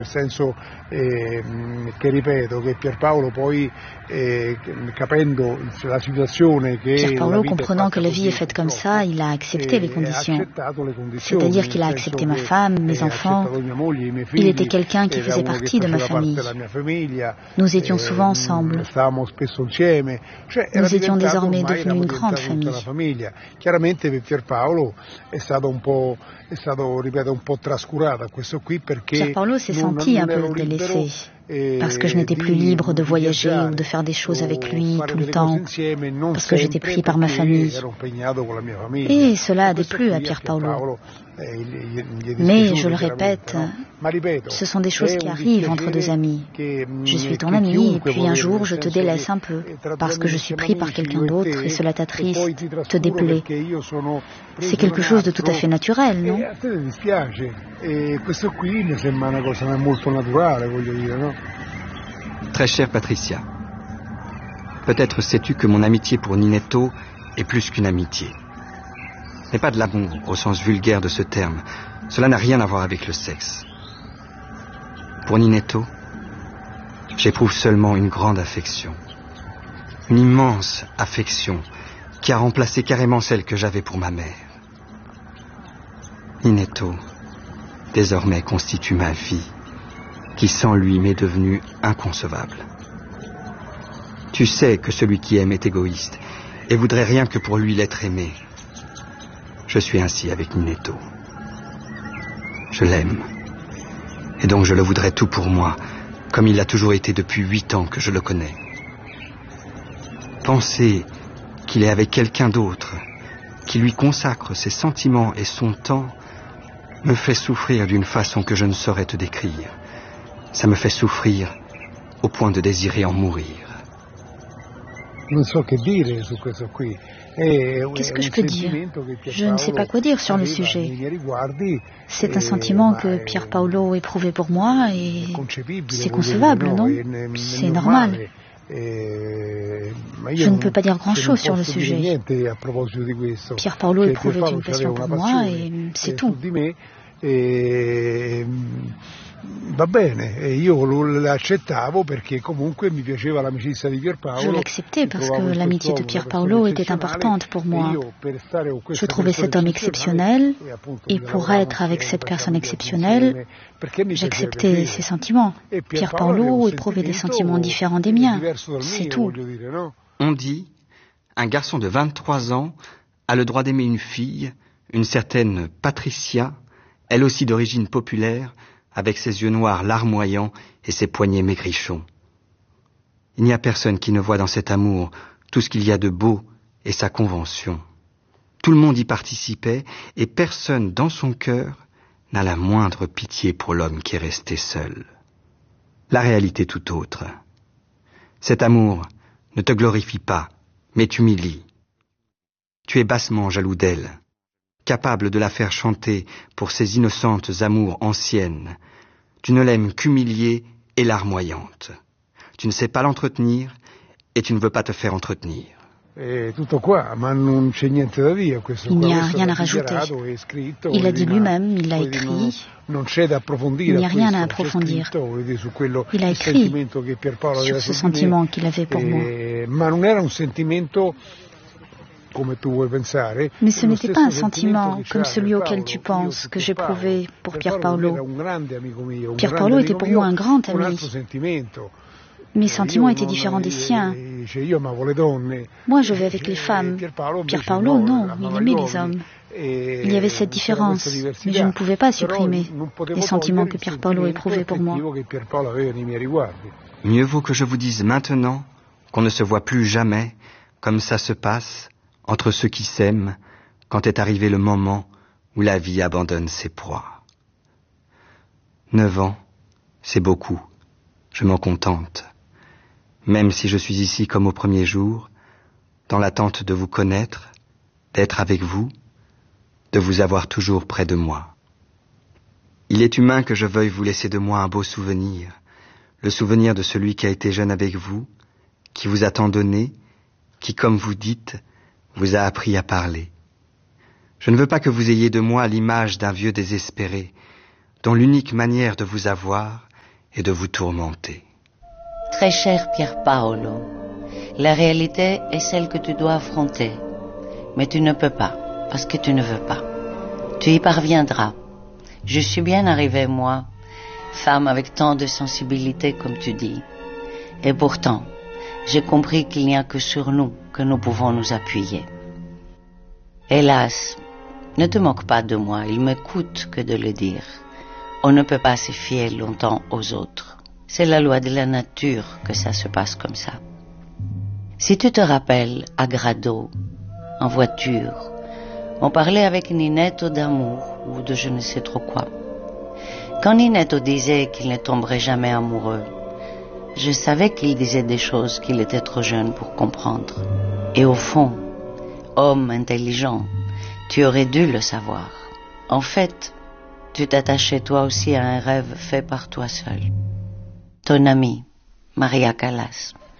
Nel senso che ripeto che Pierpaolo poi capendo la situazione che Pierpaolo, comprenant que la vie est faite comme ça, il a accepté les conditions. C'est-à-dire qu'il a accepté ma femme, mes enfants. Il était quelqu'un qui faisait partie de ma famille. Nous étions souvent ensemble. Nous étions désormais devenus une grande famille. Chiaramente per Pierpaolo è stato ripeto un po' trascurato questo qui perché Pierpaolo s'est senti un peu délaissé parce que je n'étais plus libre de voyager ou de faire des choses avec lui tout le temps, parce que j'étais pris par ma famille. Et cela a déplu à Pierpaolo. Mais, je le répète, ce sont des choses qui arrivent entre deux amis. Je suis ton ami et puis un jour je te délaisse un peu parce que je suis pris par quelqu'un d'autre et cela t'attriste, te déplaît. C'est quelque chose de tout à fait naturel, non? Très chère Patricia, peut-être sais-tu que mon amitié pour Ninetto est plus qu'une amitié. Ce n'est pas de l'amour au sens vulgaire de ce terme. Cela n'a rien à voir avec le sexe. Pour Ninetto, j'éprouve seulement une grande affection. Une immense affection qui a remplacé carrément celle que j'avais pour ma mère. Ninetto, désormais, constitue ma vie, qui sans lui m'est devenue inconcevable. Tu sais que celui qui aime est égoïste et voudrait rien que pour lui l'être aimé. Je suis ainsi avec Ninetto. Je l'aime. Et donc je le voudrais tout pour moi, comme il l'a toujours été depuis 8 ans que je le connais. Penser qu'il est avec quelqu'un d'autre, qui lui consacre ses sentiments et son temps, me fait souffrir d'une façon que je ne saurais te décrire. Ça me fait souffrir au point de désirer en mourir. Qu'est-ce que je peux dire? Je ne sais pas quoi dire sur le sujet. C'est un sentiment que Pierpaolo éprouvait pour moi et c'est concevable, non? C'est normal. Je ne peux pas dire grand-chose sur le sujet. Pierpaolo éprouvait une passion pour moi et c'est tout. Va bene, e io l'accettavo perché comunque mi piaceva l'amicizia di Pierpaolo. Je l'acceptais parce que l'amitié de Pierpaolo était importante pour moi. Je trouvais cet homme exceptionnel et pour être avec cette personne exceptionnelle, j'acceptais ses sentiments. Pierpaolo éprouvait des sentiments différents des miens, c'est tout. On dit, un garçon de 23 ans a le droit d'aimer une fille, une certaine Patricia, elle aussi d'origine populaire, avec ses yeux noirs larmoyants et ses poignets maigrichons. Il n'y a personne qui ne voit dans cet amour tout ce qu'il y a de beau et sa convention. Tout le monde y participait et personne dans son cœur n'a la moindre pitié pour l'homme qui est resté seul. La réalité est tout autre. Cet amour ne te glorifie pas, mais t'humilie. Tu es bassement jaloux d'elle, capable de la faire chanter pour ses innocentes amours anciennes. Tu ne l'aimes qu'humiliée et larmoyante. Tu ne sais pas l'entretenir et tu ne veux pas te faire entretenir. Il n'y a rien à rajouter. Il a dit lui-même, il l'a écrit. Il n'y a rien à approfondir. Il a écrit sur ce sentiment qu'il avait pour moi. Mais ce n'était pas un sentiment comme celui auquel tu penses que j'éprouvais pour Pierpaolo. Pierpaolo était pour moi un grand ami. Mes sentiments étaient différents des siens. Moi, je vais avec les femmes. Pierpaolo, non, il aimait les hommes. Il y avait cette différence, mais je ne pouvais pas supprimer les sentiments que Pierpaolo éprouvait pour moi. Mieux vaut que je vous dise maintenant qu'on ne se voit plus jamais, comme ça se passe, entre ceux qui s'aiment, quand est arrivé le moment où la vie abandonne ses proies. 9 ans, c'est beaucoup, je m'en contente. Même si je suis ici comme au premier jour, dans l'attente de vous connaître, d'être avec vous, de vous avoir toujours près de moi. Il est humain que je veuille vous laisser de moi un beau souvenir, le souvenir de celui qui a été jeune avec vous, qui vous a tant donné, qui, comme vous dites, vous a appris à parler. Je ne veux pas que vous ayez de moi l'image d'un vieux désespéré, dont l'unique manière de vous avoir et de vous tourmenter. Très cher Pier Paolo, la réalité est celle que tu dois affronter, mais tu ne peux pas, parce que tu ne veux pas. Tu y parviendras. Je suis bien arrivée, moi, femme avec tant de sensibilité comme tu dis. Et pourtant, j'ai compris qu'il n'y a que sur nous que nous pouvons nous appuyer. Hélas, ne te moque pas de moi, il me coûte que de le dire. On ne peut pas se fier longtemps aux autres. C'est la loi de la nature que ça se passe comme ça. Si tu te rappelles, à Grado, en voiture, on parlait avec Ninetto d'amour ou de je ne sais trop quoi. Quand Ninetto disait qu'il ne tomberait jamais amoureux, je savais qu'il disait des choses qu'il était trop jeune pour comprendre. Et au fond, homme intelligent, tu aurais dû le savoir. En fait, tu t'attachais toi aussi à un rêve fait par toi seul. Ton ami, Maria Callas.